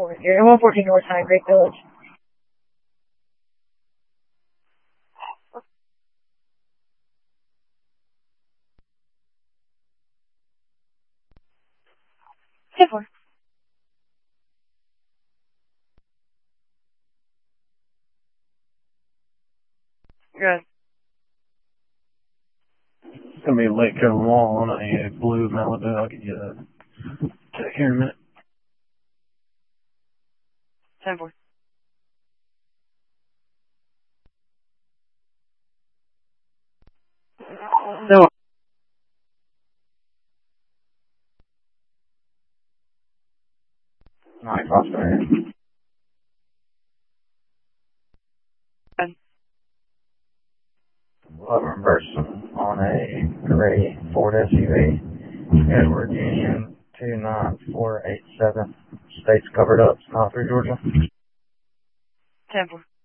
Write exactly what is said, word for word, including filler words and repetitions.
four here. And one fourteen North High, Great Village. ten four. Good. It's going to be a late cover wall on a blue Malibu. I'll get you a check here in a minute. ten four. No. Nine Prospect. eleven Burson on a gray Ford S U V. Edward Union two nine four eight seven. State's covered up. Not through Georgia. ten four.